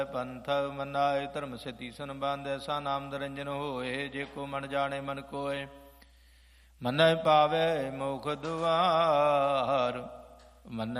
ਪੰਥ ਮਨਾਏ ਧਰਮ ਸੇ ਤੀਸਨ ਬਾਂਧੈ ਸਾ ਨਾਮ ਨਿਰੰਜਨ ਹੋਏ। ਜੇ ਕੋ ਮਨ ਜਾਣੇ ਮਨ ਕੋਏ ਮਨੈ ਪਾਵੇ ਮੁਖ ਦੁਆਰ। ਮਨੈ